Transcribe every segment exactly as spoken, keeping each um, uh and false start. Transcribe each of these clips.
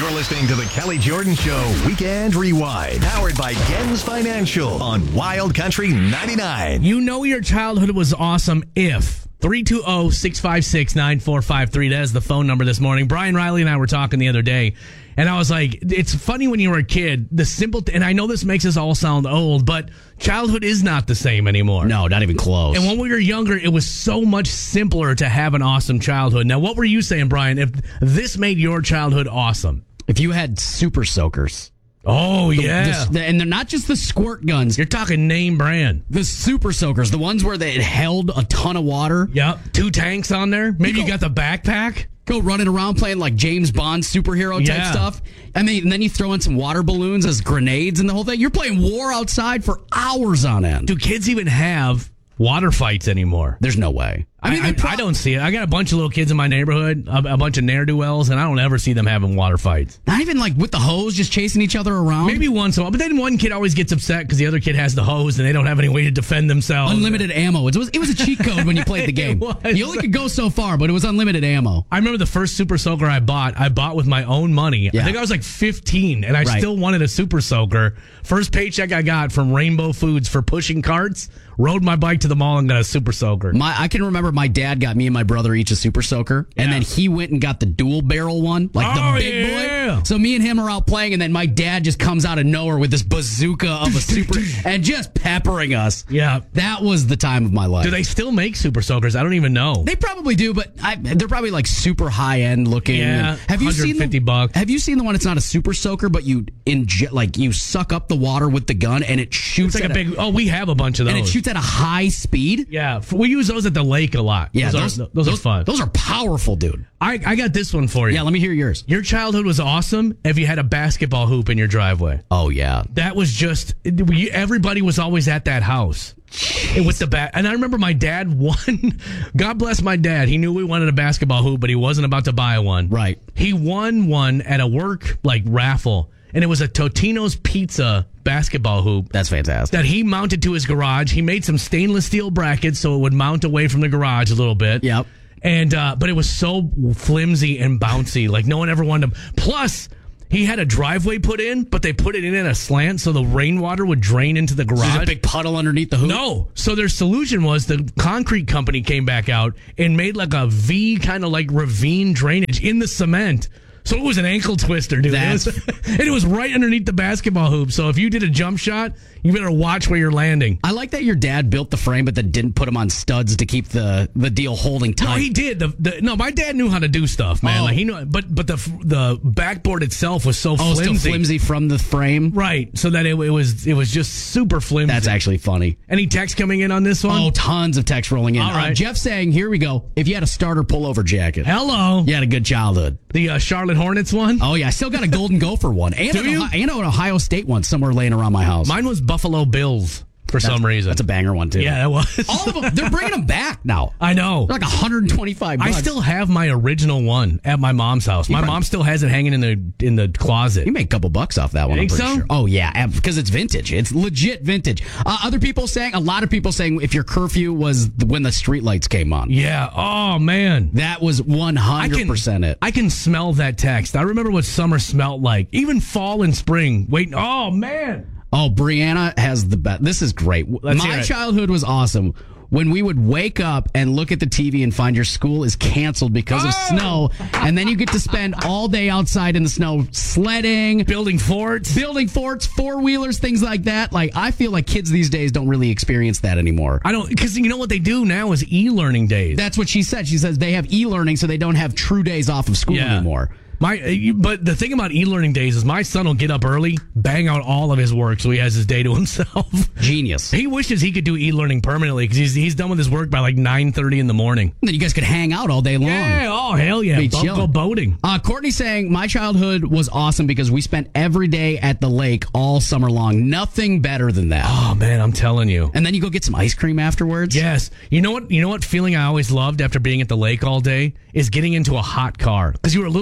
You're listening to the Kelly Jordan Show Weekend Rewind, powered by Gens Financial on Wild Country ninety-nine. You know your childhood was awesome if three two zero, six five six, nine four five three. That is the phone number this morning. Brian Riley and I were talking the other day, and I was like, it's funny when you were a kid, the simple, th- and I know this makes us all sound old, but childhood is not the same anymore. No, not even close. And when we were younger, it was so much simpler to have an awesome childhood. Now, what were you saying, Brian, if this made your childhood awesome? If you had super soakers. Oh, The- yeah. the- and they're not just the squirt guns. You're talking name brand. The super soakers, the ones where they it held a ton of water. Yep. Two tanks on there. Maybe you, go- got the backpack. Go running around playing like James Bond superhero type Yeah. stuff. I mean, and then you throw in some water balloons as grenades and the whole thing. You're playing war outside for hours on end. Do kids even have water fights anymore? There's no way. I mean, I, I, I don't see it. I got a bunch of little kids in my neighborhood, a, a bunch of ne'er-do-wells, and I don't ever see them having water fights. Not even like with the hose, just chasing each other around. Maybe once in a while, but then one kid always gets upset because the other kid has the hose and they don't have any way to defend themselves. Unlimited ammo. It was it was a cheat code when you played the game. It was. You only could go so far, but it was unlimited ammo. I remember the first Super Soaker I bought, I bought with my own money. Yeah. I think I was like fifteen, and I Right. still wanted a Super Soaker. First paycheck I got from Rainbow Foods for pushing carts, rode my bike to the mall and got a Super Soaker. My I can remember my dad got me and my brother each a Super Soaker, and Yeah. then he went and got the dual barrel one, like Oh, the big yeah. boy. So me and him are out playing, and then my dad just comes out of nowhere with this bazooka of a super and just peppering us. Yeah. That was the time of my life. Do they still make Super Soakers? I don't even know. They probably do, but I, they're probably like super high end looking. Yeah, And have you seen one hundred fifty the, bucks. Have you seen the one? It's not a Super Soaker, but you inject like you suck up the water with the gun, and it shoots It's like at a big. Oh, we have a bunch of those. and it shoots at a high speed. Yeah, f- we use those at the lake a lot. Yeah, those, those, are, those, are fun. Those are powerful, dude. I, I got this one for you. Yeah, let me hear yours. Your childhood was awesome if you had a basketball hoop in your driveway. Oh yeah, That was just it- we- everybody was always at that house. And with the bat, and I remember my dad won. God bless my dad. He knew we wanted a basketball hoop, but he wasn't about to buy one. Right. He won one at a work like raffle, and it was a Totino's Pizza basketball hoop that's fantastic. that he mounted to his garage. He made some stainless steel brackets so it would mount away from the garage a little bit. Yep. And uh, but it was so flimsy and bouncy, like no one ever wanted to. Plus, he had a driveway put in, but they put it in at a slant so the rainwater would drain into the garage. There's a big puddle underneath the hoop. No. So their solution was the concrete company came back out and made like a V kind of like ravine drainage in the cement. So it was an ankle twister, dude. It was, and it was right underneath the basketball hoop. So if you did a jump shot, you better watch where you're landing. I like that your dad built the frame, but then didn't put them on studs to keep the, the deal holding No, tight. he did. The, the, no, my dad knew how to do stuff, man. Oh. Like he knew, but but the the backboard itself was so oh, flimsy. still flimsy from the frame. Right, so that it, it was it was just super flimsy. That's actually funny. Any text coming in on this one? Oh, tons of text rolling in. All right. Uh, Jeff saying, here we go. If you had a starter pullover jacket, Hello. you had a good childhood. The uh, Charlotte Hornets one? Oh, yeah. I still got a Golden Gopher one. And, Do an, you? Ohio, and an Ohio State one somewhere laying around my house. Mine was Buffalo Bills for That's- some reason. That's a banger one, too. Yeah, that was. All of them. They're bringing them back now. I know. They're like one hundred twenty-five I bucks. still have my original one at my mom's house. My probably- mom still has it hanging in the in the closet. You make a couple bucks off that one. You I'm think pretty so? sure. Oh yeah, because it's vintage. It's legit vintage. Uh, other people saying, a lot of people saying, if your curfew was when the streetlights came on, Yeah. Oh man. that was one I hundred can percent it. I can smell that text. I remember what summer smelled like. Even fall and spring. Wait. Oh man. Oh, Brianna has the best. This is great. Let's hear My it. childhood was awesome. When we would wake up and look at the T V and find your school is canceled because of Oh! snow, and then you get to spend all day outside in the snow sledding, Building forts. building forts, four wheelers, things like that. Like, I feel like kids these days don't really experience that anymore. I don't because you know what they do now is e-learning days. That's what she said. She says they have e-learning, so they don't have true days off of school Yeah. anymore. My, uh, you- but the thing about e-learning days is my son will get up early, bang out all of his work, so he has his day to himself. Genius. He wishes he could do e-learning permanently because he's he's done with his work by like nine thirty in the morning. Then you guys could hang out all day long. Yeah, oh hell yeah, Be Bo- chilling. go boating. Uh, Courtney saying, my childhood was awesome because we spent every day at the lake all summer long. Nothing better than that. Oh man, I'm telling you. And then you go get some ice cream afterwards. Yes, you know what? You know what feeling I always loved after being at the lake all day is getting into a hot car because you were a little bit cold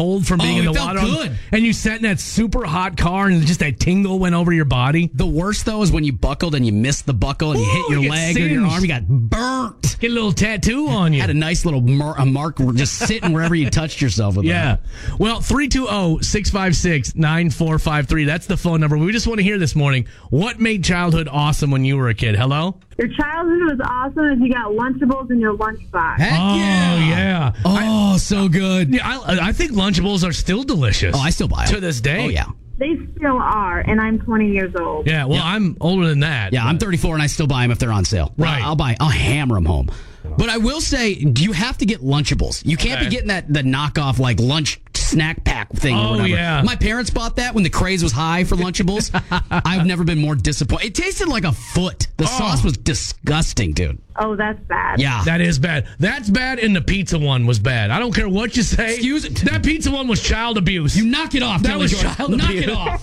cold from being Oh, in it the felt water. good. And you sat in that super hot car and just that tingle went over your body. The worst, though, is when you buckled and you missed the buckle and you Ooh, hit your you get leg or your singed. arm. You got burnt. Get a little tattoo on you. Had a nice little mar- a mark just sitting wherever you touched yourself with Yeah. that. Well, three two zero, six five six, nine four five three. That's the phone number. We just want to hear this morning. What made childhood awesome when you were a kid? Hello? Your childhood was awesome if you got Lunchables in your lunchbox. Heck Oh, yeah. Oh, so good. Yeah, I, I think Lunchables are still delicious. Oh, I still buy them. To this day. Oh, yeah. They still are, and I'm twenty years old. Yeah, well, Yeah. I'm older than that. Yeah, I'm thirty-four and I still buy them if they're on sale. Right. I'll buy. I'll hammer them home. But I will say, you have to get Lunchables. You can't Okay. be getting that the knockoff like lunch snack pack thing. Oh, or whatever. yeah. My parents bought that when the craze was high for Lunchables. I've never been more disappointed. It tasted like a foot. The Oh. sauce was disgusting, dude. Oh, that's bad. Yeah. That is bad. That's bad, and the pizza one was bad. I don't care what you say. Excuse- That pizza one was child abuse. You knock it off. That Kelly was Jordan. child Knock abuse. it off.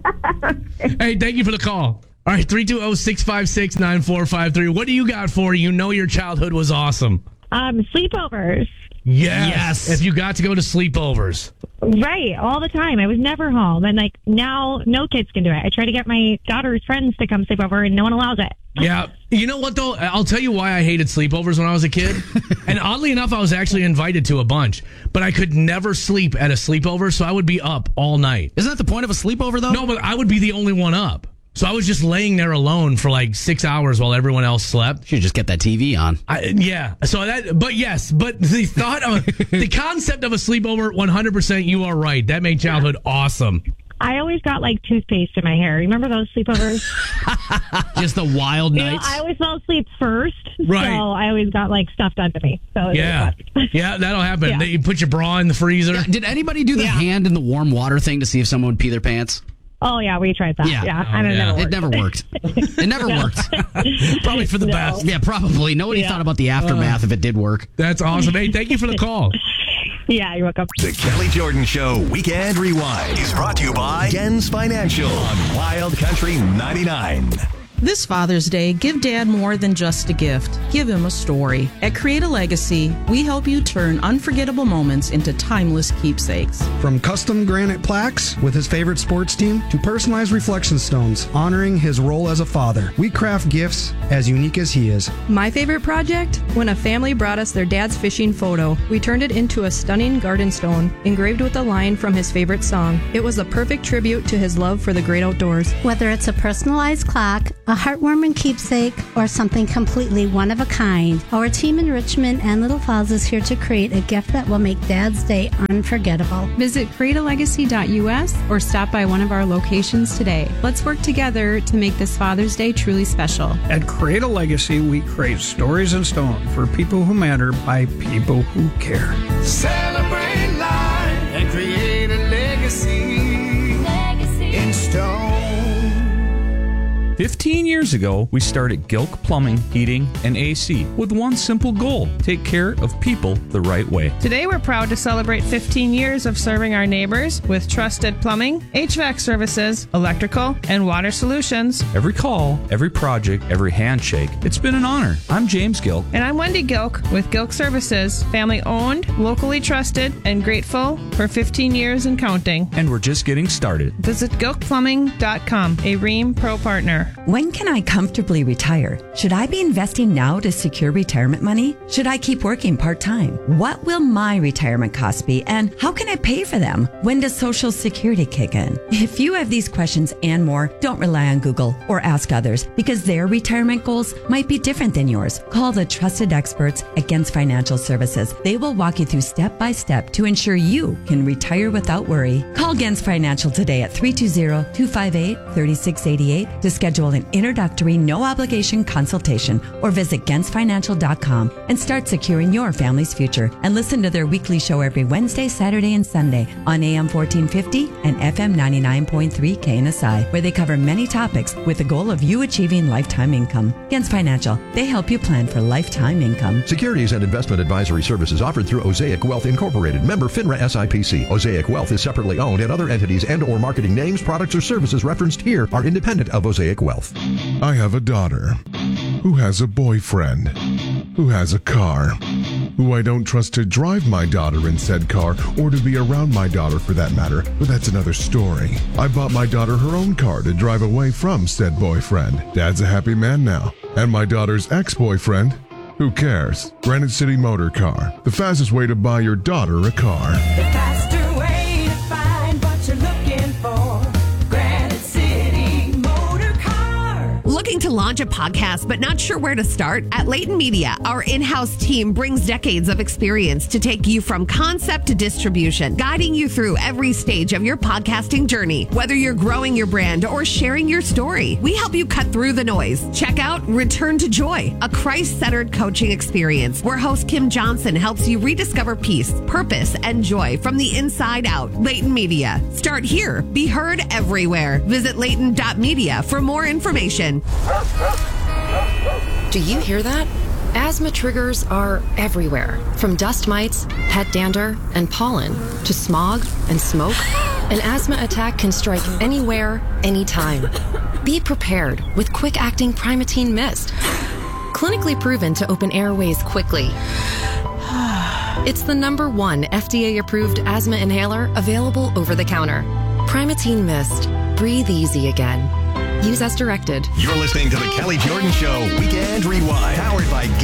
Hey, thank you for the call. All right, three two zero, six five six, nine four five three. What do you got for you? You know your childhood was awesome. Um, sleepovers. Yes. Yes. If you got to go to sleepovers. Right, all the time. I was never home. And, like, now no kids can do it. I try to get my daughter's friends to come sleep over, and no one allows it. Yeah. You know what, though? I'll tell you why I hated sleepovers when I was a kid. And oddly enough, I was actually invited to a bunch. But I could never sleep at a sleepover, so I would be up all night. Isn't that the point of a sleepover, though? No, but I would be the only one up. So I was just laying there alone for like six hours while everyone else slept. You should just get that T V on. I, yeah. So that, but yes, but the thought of the concept of a sleepover, one hundred percent, you are right. That made childhood awesome. I always got, like, toothpaste in my hair. Remember those sleepovers? Just the wild You know, nights. I always fell asleep first, Right. so I always got, like, stuff done to me. So it was Yeah. fun. Yeah, that'll happen. Yeah. You put your bra in the freezer. Yeah, did anybody do the Yeah. hand in the warm water thing to see if someone would pee their pants? Oh, yeah, we tried that. Yeah. Yeah, Oh, and it yeah. never It worked. never worked. It never worked. Probably for the No. best. Yeah, probably. Nobody Yeah. thought about the aftermath if it did work. That's awesome. Hey, thank you for the call. Yeah, you're welcome. The Kelly Jordan Show Weekend Rewind is brought to you by Gens Financial on Wild Country ninety-nine. This Father's Day, give Dad more than just a gift. Give him a story. At Create a Legacy, we help you turn unforgettable moments into timeless keepsakes. From custom granite plaques with his favorite sports team to personalized reflection stones honoring his role as a father, we craft gifts as unique as he is. My favorite project? When a family brought us their dad's fishing photo. We turned it into a stunning garden stone, engraved with a line from his favorite song. It was a perfect tribute to his love for the great outdoors. Whether it's a personalized clock, a heartwarming keepsake, or something completely one of a kind, our team in Richmond and Little Falls is here to create a gift that will make Dad's Day unforgettable. Visit create a legacy dot U S or stop by one of our locations today. Let's work together to make this Father's Day truly special. At Create a Legacy, we create stories in stone for people who matter by people who care. Celebrate life and create a legacy, legacy. In stone. Fifteen years ago, we started Gilk Plumbing, Heating, and A C with one simple goal: take care of people the right way. Today, we're proud to celebrate fifteen years of serving our neighbors with trusted plumbing, H V A C services, electrical, and water solutions. Every call, every project, every handshake, it's been an honor. I'm James Gilk. And I'm Wendy Gilk with Gilk Services, family owned, locally trusted, and grateful for fifteen years and counting. And we're just getting started. Visit gilk plumbing dot com, a Ream Pro partner. When can I comfortably retire? Should I be investing now to secure retirement money? Should I keep working part-time? What will my retirement costs be, and how can I pay for them? When does Social Security kick in? If you have these questions and more, don't rely on Google or ask others, because their retirement goals might be different than yours. Call the trusted experts at Gens Financial Services. They will walk you through step by step to ensure you can retire without worry. Call Gens Financial today at three two zero, two five eight, three six eight eight to schedule an introductory, no obligation consultation, or visit gens financial dot com and start securing your family's future. And listen to their weekly show every Wednesday, Saturday, and Sunday on A M fourteen fifty and F M ninety-nine point three K N S I, where they cover many topics with the goal of you achieving lifetime income. Gens Financial, they help you plan for lifetime income. Securities and investment advisory services offered through Osaic Wealth Incorporated, member FINRA S I P C. Osaic Wealth is separately owned, and other entities and or marketing names, products, or services referenced here are independent of Osaic Wealth. I have a daughter who has a boyfriend, who has a car, who I don't trust to drive my daughter in said car or to be around my daughter for that matter, but that's another story. I bought my daughter her own car to drive away from said boyfriend. Dad's a happy man now. And my daughter's ex-boyfriend? Who cares? Granite City Motor Car, the fastest way to buy your daughter a car. The faster way to find what you're looking for. Granite City Motor Car. Looking to launch a podcast but not sure where to start? At Leighton Media, our in-house team brings decades of experience to take you from concept to distribution, guiding you through every stage of your podcasting journey. Whether you're growing your brand or sharing your story, we help you cut through the noise. Check out Return to Joy, a Christ-centered coaching experience where host Kim Johnson helps you rediscover peace, purpose, and joy from the inside out. Leighton Media. Start here. Be heard everywhere. Visit Leighton dot media for more information. Do you hear that? Asthma triggers are everywhere, from dust mites, pet dander, and pollen, to smog and smoke. An asthma attack can strike anywhere, anytime. Be prepared with quick-acting Primatene Mist. Clinically proven to open airways quickly. It's the number one F D A-approved asthma inhaler available over the counter. Primatene Mist. Breathe easy again. Use as directed. You're listening to the Kelly Jordan Show Weekend Rewind, powered by